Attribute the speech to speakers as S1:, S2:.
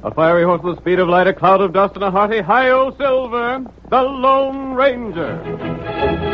S1: A fiery horse with the speed of light, a cloud of dust, and a hearty hi-yo Silver, the Lone Ranger.